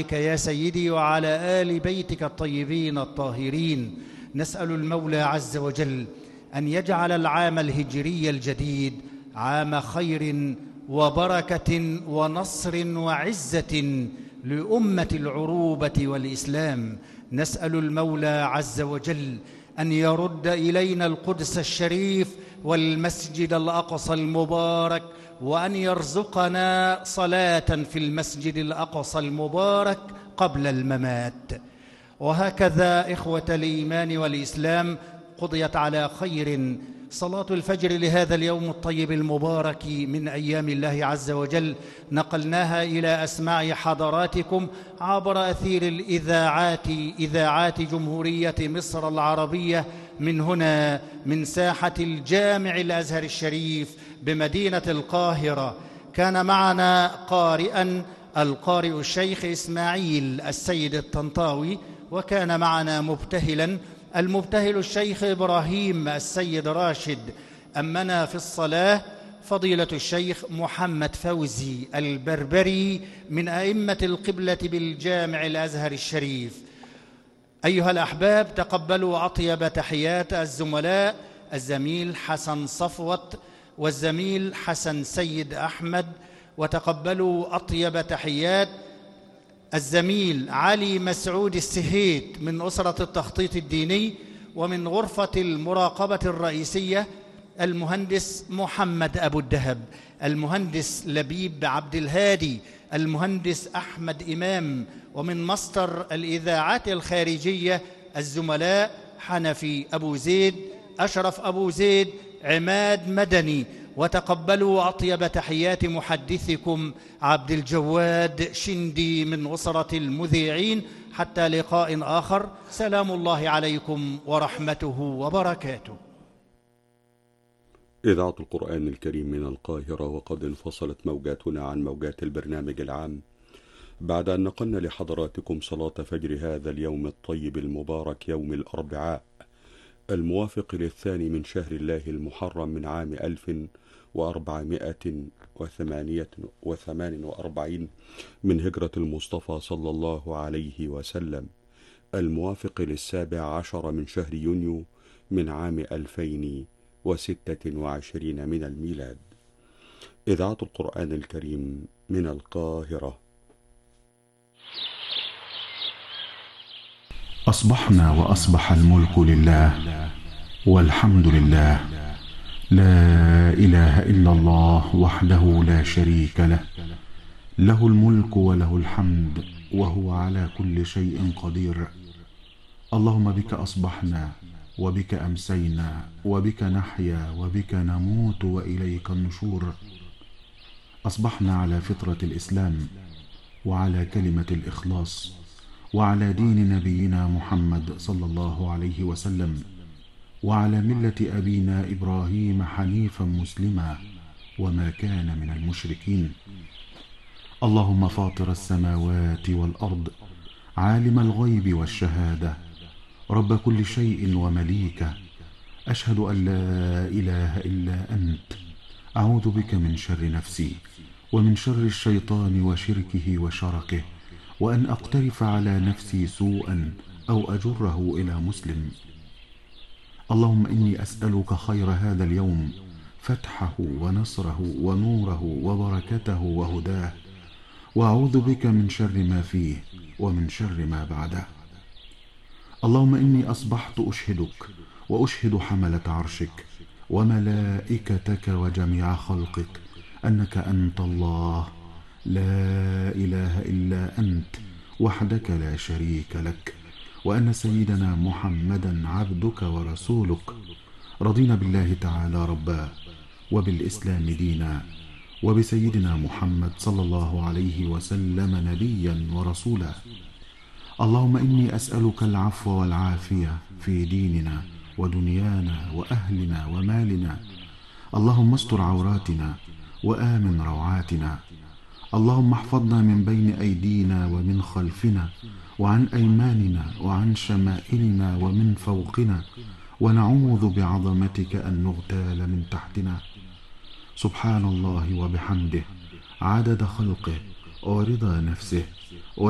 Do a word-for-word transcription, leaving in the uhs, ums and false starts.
يا سيدي وعلى آل بيتك الطيبين الطاهرين. نسأل المولى عز وجل أن يجعل العام الهجري الجديد عام خير وبركة ونصر وعزة لأمة العروبة والإسلام. نسأل المولى عز وجل أن يرد إلينا القدس الشريف والمسجد الأقصى المبارك، وأن يرزقنا صلاة في المسجد الأقصى المبارك قبل الممات. وهكذا إخوة الإيمان والإسلام قضيت على خير صلاة الفجر لهذا اليوم الطيب المبارك من أيام الله عز وجل، نقلناها إلى أسماع حضراتكم عبر أثير الإذاعات إذاعات جمهورية مصر العربية من هنا من ساحة الجامع الأزهر الشريف بمدينة القاهرة. كان معنا قارئا القارئ الشيخ إسماعيل السيد الطنطاوي، وكان معنا مبتهلا المبتهل الشيخ إبراهيم السيد راشد. أمنا في الصلاة فضيلة الشيخ محمد فوزي البربري من أئمة القبلة بالجامع الأزهر الشريف. أيها الأحباب، تقبلوا أطيب تحيات الزملاء الزميل حسن صفوت والزميل حسن سيد أحمد، وتقبلوا أطيب تحيات الزميل علي مسعود السهيت من أسرة التخطيط الديني، ومن غرفة المراقبة الرئيسية المهندس محمد أبو الدهب، المهندس لبيب عبد الهادي، المهندس أحمد إمام، ومن مصدر الإذاعات الخارجية الزملاء حنفي أبو زيد، أشرف أبو زيد، عماد مدني. وتقبلوا أطيب تحيات محدثكم عبد الجواد شندي من أسرة المذيعين. حتى لقاء آخر، سلام الله عليكم ورحمته وبركاته. إذاعة القرآن الكريم من القاهرة، وقد انفصلت موجاتنا عن موجات البرنامج العام بعد أن نقلنا لحضراتكم صلاة فجر هذا اليوم الطيب المبارك، يوم الأربعاء الموافق للثاني من شهر الله المحرم من عام ألف وأربعمائة وثمانية وثمان وأربعين من هجرة المصطفى صلى الله عليه وسلم، الموافق للسابع عشر من شهر يونيو من عام ألفين وستة وعشرين من الميلاد. إذاعة القرآن الكريم من القاهرة. أصبحنا وأصبح الملك لله والحمد لله، لا إله إلا الله وحده لا شريك له، له الملك وله الحمد وهو على كل شيء قدير. اللهم بك أصبحنا وبك أمسينا وبك نحيا وبك نموت وإليك النشور. أصبحنا على فطرة الإسلام وعلى كلمة الإخلاص وعلى دين نبينا محمد صلى الله عليه وسلم، وعلى ملة أبينا إبراهيم حنيفا مسلما وما كان من المشركين. اللهم فاطر السماوات والأرض، عالم الغيب والشهادة، رب كل شيء ومليكه، أشهد أن لا إله إلا أنت، أعوذ بك من شر نفسي ومن شر الشيطان وشركه وشركه، وأن أقترف على نفسي سوءا أو أجره إلى مسلم. اللهم إني أسألك خير هذا اليوم، فتحه ونصره ونوره وبركته وهداه، وأعوذ بك من شر ما فيه ومن شر ما بعده. اللهم إني أصبحت أشهدك وأشهد حملة عرشك وملائكتك وجميع خلقك أنك أنت الله، لا إله إلا أنت وحدك لا شريك لك، وأن سيدنا محمدا عبدك ورسولك. رضينا بالله تعالى ربا، وبالإسلام دينا، وبسيدنا محمد صلى الله عليه وسلم نبيا ورسولا. اللهم إني أسألك العفو والعافية في ديننا ودنيانا وأهلنا ومالنا. اللهم استر عوراتنا وآمن روعاتنا. اللهم احفظنا من بين أيدينا ومن خلفنا وعن أيماننا وعن شمائلنا ومن فوقنا، ونعوذ بعظمتك أن نغتال من تحتنا. سبحان الله وبحمده عدد خلقه ورضا نفسه